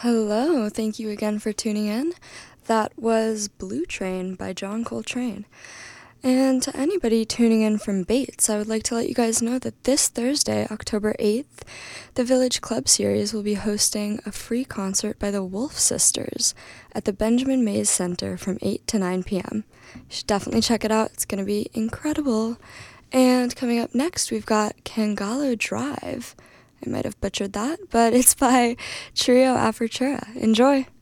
Hello, thank you again for tuning in. That was Blue Train by John Coltrane. And to anybody tuning in from Bates, I would like to let you guys know that this Thursday, October 8th, the Village Club Series will be hosting a free concert by the Wolf Sisters at the Benjamin Mays Center from 8 to 9 p.m. You should definitely check it out. It's going to be incredible. And coming up next, we've got Kangalo Drive. I might have butchered that, but it's by Trio Apertura. Enjoy!